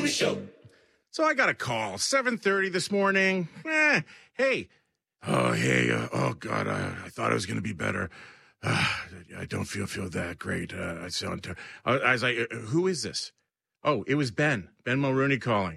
Show. So I got a call, 7:30 this morning. Hey. Oh, God, I thought I was going to be better. I don't feel that great. I was like, who is this? Oh, it was Ben Mulrooney calling.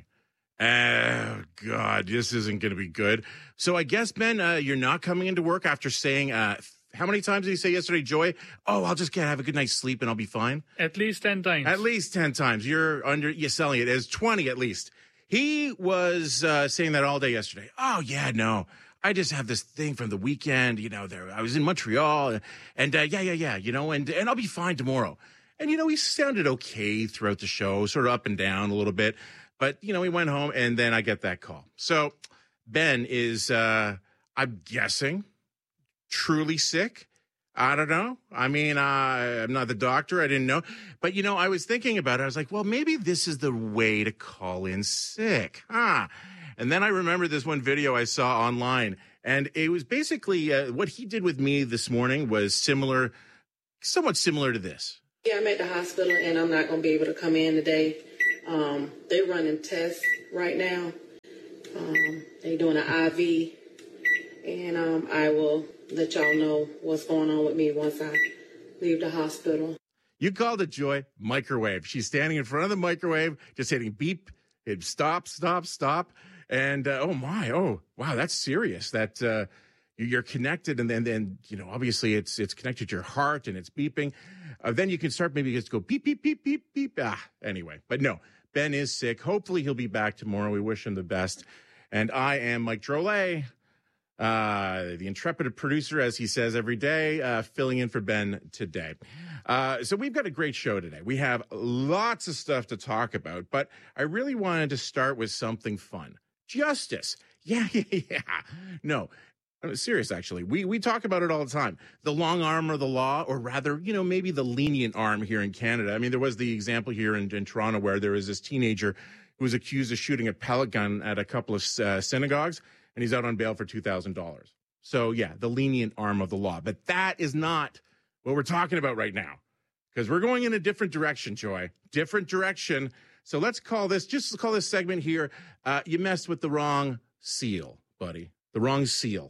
God, this isn't going to be good. So I guess, Ben, you're not coming into work after saying, how many times did he say yesterday, Joy? Oh, I'll just have a good night's sleep and I'll be fine. At least 10 times. At least 10 times. You're selling it as 20 at least. He was saying that all day yesterday. Oh, yeah, no. I just have this thing from the weekend, I was in Montreal and yeah, and I'll be fine tomorrow. And, he sounded okay throughout the show, sort of up and down a little bit. But, he went home and then I get that call. So Ben is, I'm guessing, truly sick. I don't know. I mean, I'm not the doctor. I didn't know. But, I was thinking about it. I was like, well, maybe this is the way to call in sick. And then I remember this one video I saw online. And it was basically what he did with me this morning was somewhat similar to this. Yeah, I'm at the hospital and I'm not going to be able to come in today. They're running tests right now. They're doing an IV. And I will let y'all know what's going on with me once I leave the hospital. You called it, Joy. Microwave. She's standing in front of the microwave, just hitting beep. It stop. And, wow, that's serious. That you're connected. And then obviously it's connected to your heart and it's beeping. Then you can start maybe just go beep, beep, beep, beep, beep. Anyway, but no, Ben is sick. Hopefully he'll be back tomorrow. We wish him the best. And I am Mike Drolet. The intrepid producer, as he says every day, filling in for Ben today. So we've got a great show today. We have lots of stuff to talk about, but I really wanted to start with something fun. Justice. Yeah. No, I'm serious, actually. We talk about it all the time. The long arm of the law, or rather, maybe the lenient arm here in Canada. I mean, there was the example here in Toronto where there was this teenager who was accused of shooting a pellet gun at a couple of synagogues. And he's out on bail for $2,000. So, yeah, the lenient arm of the law. But that is not what we're talking about right now. Because we're going in a different direction, Joy. Different direction. So let's call this segment here, you messed with the wrong seal, buddy. The wrong seal.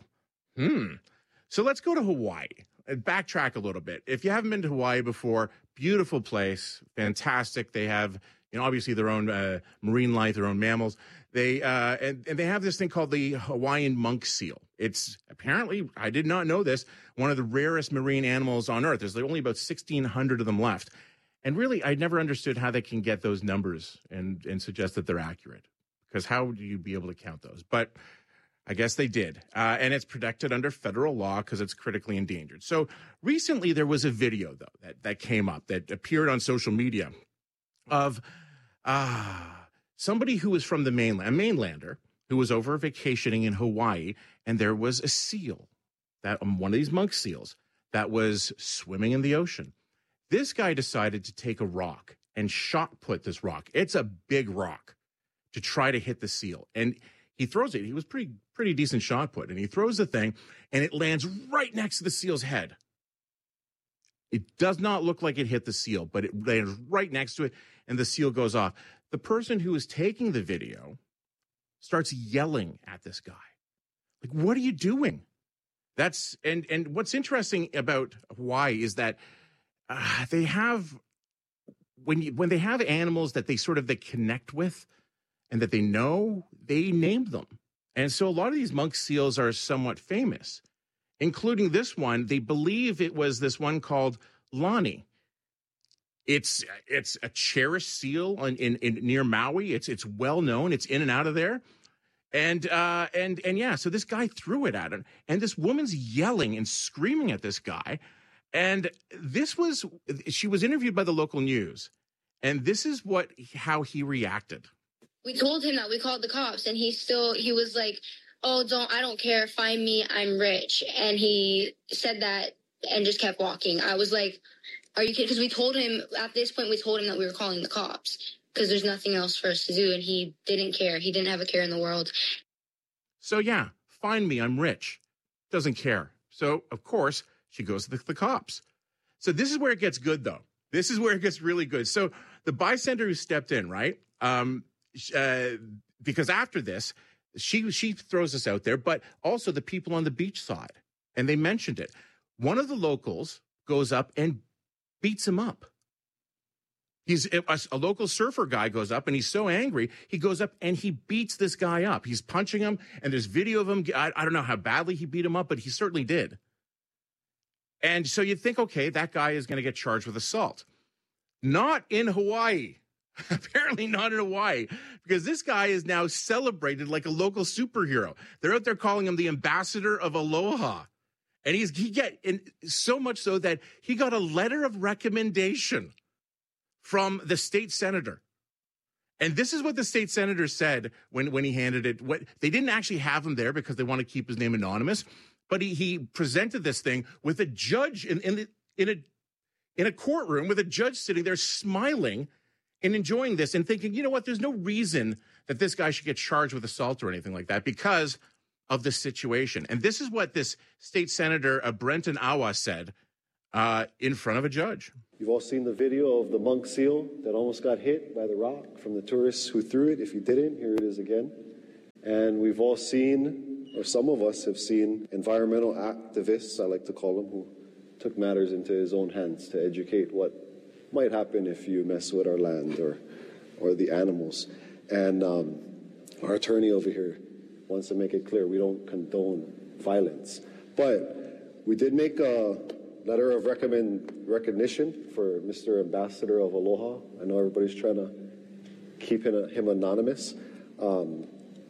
So let's go to Hawaii and backtrack a little bit. If you haven't been to Hawaii before, beautiful place, fantastic. They have, obviously their own marine life, their own mammals. They and they have this thing called the Hawaiian monk seal. It's apparently, I did not know this, one of the rarest marine animals on Earth. There's only about 1,600 of them left. And really, I never understood how they can get those numbers and suggest that they're accurate. Because how would you be able to count those? But I guess they did. And it's protected under federal law because it's critically endangered. So recently, there was a video, though, that came up, that appeared on social media of somebody who was from the mainland, a mainlander, who was over vacationing in Hawaii, and there was a seal, one of these monk seals, that was swimming in the ocean. This guy decided to take a rock and shot put this rock. It's a big rock to try to hit the seal. And he throws it. He was pretty decent shot put. And he throws the thing, and it lands right next to the seal's head. It does not look like it hit the seal, but it lands right next to it, and the seal goes off. The person who is taking the video starts yelling at this guy. Like, what are you doing? And what's interesting about Hawaii is that they have, when they have animals that they connect with and that they know, they name them. And so a lot of these monk seals are somewhat famous, including this one. They believe it was this one called Lani. It's a cherished seal in near Maui. It's well known. It's in and out of there. And yeah, so this guy threw it at him, and this woman's yelling and screaming at this guy. And she was interviewed by the local news, and this is how he reacted. We told him that we called the cops, and he was like, "Oh, I don't care. Find me. I'm rich." And he said that and just kept walking. I was like, "Are you kidding?" Because we told him at this point, that we were calling the cops because there's nothing else for us to do. And he didn't care. He didn't have a care in the world. So yeah, find me. I'm rich. Doesn't care. So of course she goes to the cops. So this is where it gets good, though. This is where it gets really good. So the bystander who stepped in, right? because after this, she throws this out there, but also the people on the beach side, and they mentioned it. One of the locals goes up and beats him up. He's a local surfer guy goes up, and he's so angry, he goes up and he beats this guy up. He's punching him, and there's video of him. I don't know how badly he beat him up, but he certainly did. And so you'd think, okay, that guy is going to get charged with assault. Not in Hawaii. Apparently not in Hawaii, because this guy is now celebrated like a local superhero. They're out there calling him the ambassador of Aloha. And so much so that he got a letter of recommendation from the state senator. And this is what the state senator said when he handed it. They didn't actually have him there because they want to keep his name anonymous, but he presented this thing with a judge in a courtroom with a judge sitting there smiling and enjoying this and thinking, you know what, there's no reason that this guy should get charged with assault or anything like that because of the situation. And this is what this state senator, Brenton Awa, said in front of a judge. You've all seen the video of the monk seal that almost got hit by the rock from the tourists who threw it. If you didn't, here it is again. And we've all seen, or some of us have seen, environmental activists, I like to call them, who took matters into his own hands to educate what might happen if you mess with our land or the animals. And our attorney over here wants to make it clear we don't condone violence. But we did make a letter of recognition for Mr. Ambassador of Aloha. I know everybody's trying to keep him anonymous. And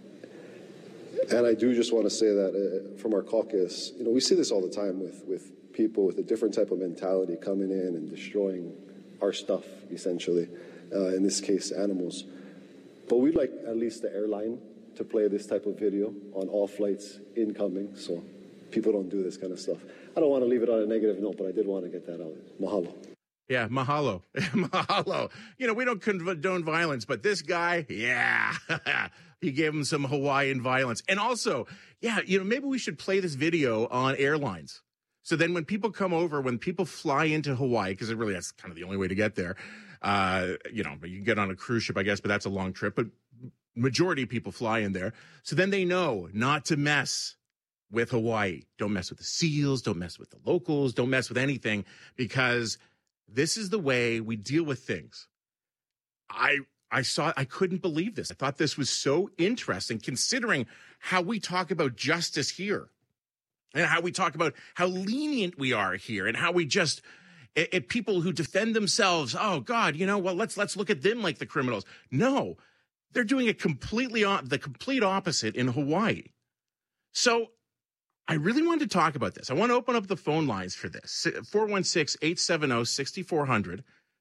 I do just want to say that from our caucus, we see this all the time with people with a different type of mentality coming in and destroying our stuff, essentially, in this case, animals. But we'd like at least the airline to play this type of video on all flights incoming so people don't do this kind of stuff. I don't want to leave it on a negative note, but I did want to get that out. Mahalo. Yeah, mahalo. Mahalo. We don't condone violence, but this guy, yeah, he gave him some Hawaiian violence. And also, yeah, maybe we should play this video on airlines. So then when people come over, when people fly into Hawaii, because really that's kind of the only way to get there, but you can get on a cruise ship, I guess, but that's a long trip. But majority of people fly in there. So then they know not to mess with Hawaii. Don't mess with the seals. Don't mess with the locals. Don't mess with anything, because this is the way we deal with things. I couldn't believe this. I thought this was so interesting, considering how we talk about justice here and how we talk about how lenient we are here and how we just, people who defend themselves, oh God, let's look at them like the criminals. No, they're doing it the complete opposite in Hawaii. So I really wanted to talk about this. I want to open up the phone lines for this. 416-870-6400,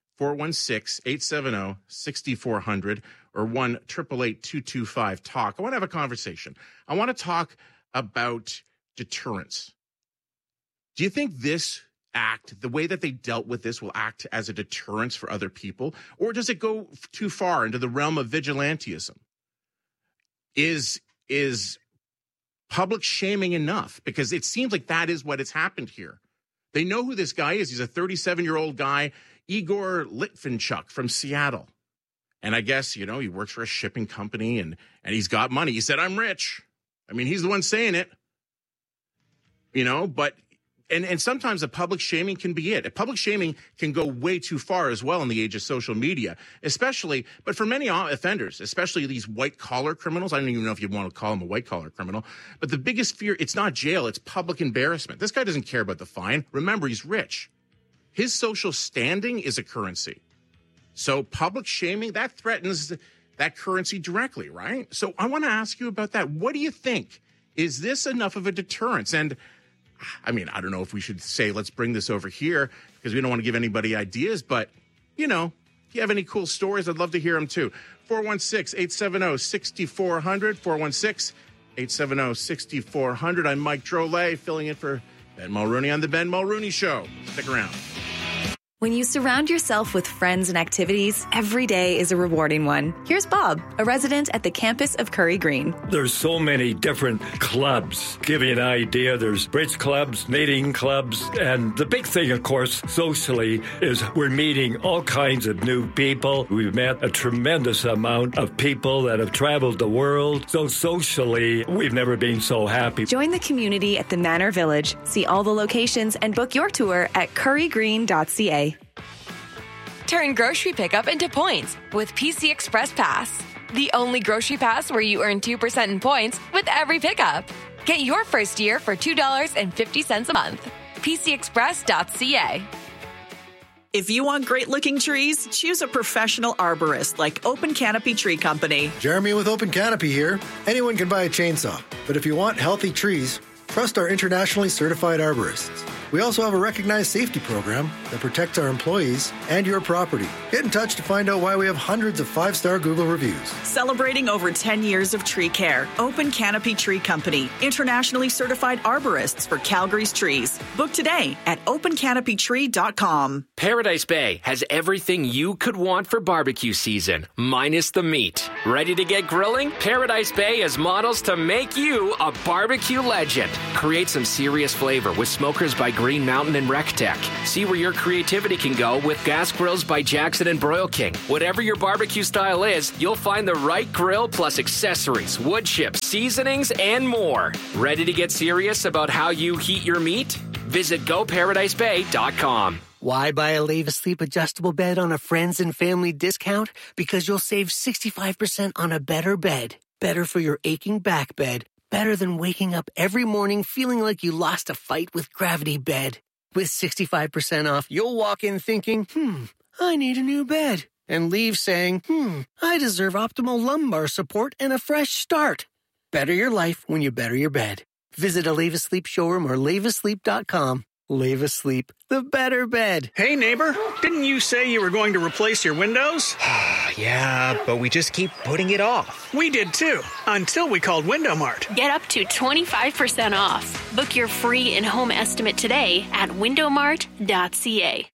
416-870-6400, or 1-888-225-TALK. I want to have a conversation. I want to talk about deterrence. Do you think this act, the way that they dealt with this, will act as a deterrence for other people? Or does it go too far into the realm of vigilantism? Is public shaming enough? Because it seems like that is what has happened here. They know who this guy is. He's a 37-year-old guy, Igor Litvinchuk from Seattle. And I guess, he works for a shipping company and he's got money. He said, I'm rich. I mean, he's the one saying it. But and sometimes the public shaming can be it. Public shaming can go way too far as well in the age of social media, but for many offenders, especially these white-collar criminals. I don't even know if you want to call him a white-collar criminal, but the biggest fear, it's not jail, it's public embarrassment. This guy doesn't care about the fine. Remember, he's rich. His social standing is a currency. So public shaming, that threatens that currency directly, right? So I want to ask you about that. What do you think? Is this enough of a deterrence? And I mean, I don't know if we should say, let's bring this over here, because we don't want to give anybody ideas. But, if you have any cool stories, I'd love to hear them too. 416-870-6400, 416-870-6400. I'm Mike Drolet, filling in for Ben Mulrooney on The Ben Mulrooney Show. Stick around. When you surround yourself with friends and activities, every day is a rewarding one. Here's Bob, a resident at the campus of Curry Green. There's so many different clubs. Give you an idea, there's bridge clubs, knitting clubs, and the big thing, of course, socially, is we're meeting all kinds of new people. We've met a tremendous amount of people that have traveled the world. So socially, we've never been so happy. Join the community at the Manor Village. See all the locations and book your tour at currygreen.ca. Turn grocery pickup into points with PC Express Pass. The only grocery pass where you earn 2% in points with every pickup. Get your first year for $2.50 a month. PCExpress.ca. If you want great-looking trees, choose a professional arborist like Open Canopy Tree Company. Jeremy with Open Canopy here. Anyone can buy a chainsaw, but if you want healthy trees, trust our internationally certified arborists. We also have a recognized safety program that protects our employees and your property. Get in touch to find out why we have hundreds of 5-star Google reviews. Celebrating over 10 years of tree care. Open Canopy Tree Company. Internationally certified arborists for Calgary's trees. Book today at opencanopytree.com. Paradise Bay has everything you could want for barbecue season, minus the meat. Ready to get grilling? Paradise Bay has models to make you a barbecue legend. Create some serious flavor with smokers by Green Mountain and RecTech. See where your creativity can go with gas grills by Jackson and Broil King. Whatever your barbecue style is, you'll find the right grill plus accessories, wood chips, seasonings, and more. Ready to get serious about how you heat your meat? Visit GoParadiseBay.com. Why buy a Leva Sleep adjustable bed on a friends and family discount? Because you'll save 65% on a better bed. Better for your aching back bed. Better than waking up every morning feeling like you lost a fight with Gravity Bed. With 65% off, you'll walk in thinking, I need a new bed. And leave saying, I deserve optimal lumbar support and a fresh start. Better your life when you better your bed. Visit a Leva Sleep showroom or levasleep.com. Leva Sleep, the better bed. Hey, neighbor, didn't you say you were going to replace your windows? Yeah, but we just keep putting it off. We did too, until we called Window Mart. Get up to 25% off. Book your free in-home estimate today at windowmart.ca.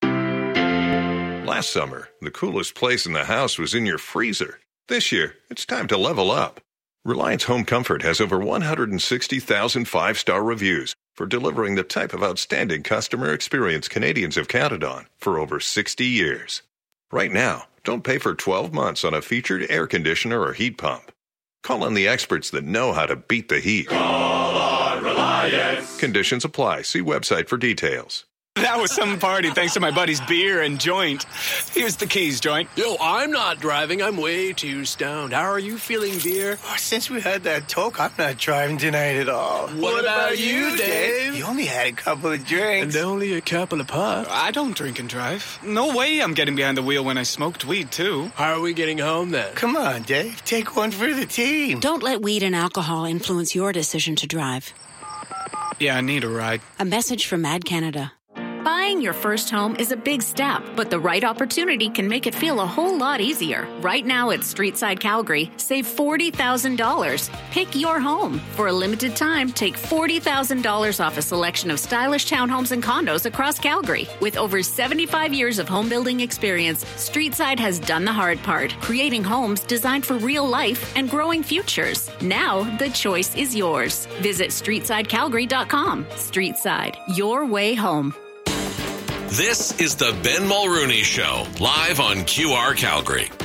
Last summer, the coolest place in the house was in your freezer. This year, it's time to level up. Reliance Home Comfort has over 160,000 5-star reviews for delivering the type of outstanding customer experience Canadians have counted on for over 60 years. Right now, don't pay for 12 months on a featured air conditioner or heat pump. Call on the experts that know how to beat the heat. Call on Reliance. Conditions apply. See website for details. That was some party thanks to my buddy's beer and joint. Here's the keys, joint. Yo, I'm not driving. I'm way too stoned. How are you feeling, beer? Oh, since we had that talk, I'm not driving tonight at all. What about you, Dave? You only had a couple of drinks. And only a couple of puffs. I don't drink and drive. No way I'm getting behind the wheel when I smoked weed, too. How are we getting home, then? Come on, Dave. Take one for the team. Don't let weed and alcohol influence your decision to drive. Yeah, I need a ride. A message from Mad Canada. Buying your first home is a big step, but the right opportunity can make it feel a whole lot easier. Right now at Streetside Calgary, save $40,000. Pick your home. For a limited time, take $40,000 off a selection of stylish townhomes and condos across Calgary. With over 75 years of home building experience, Streetside has done the hard part, creating homes designed for real life and growing futures. Now, the choice is yours. Visit StreetsideCalgary.com. Streetside, your way home. This is the Ben Mulrooney Show, live on QR Calgary.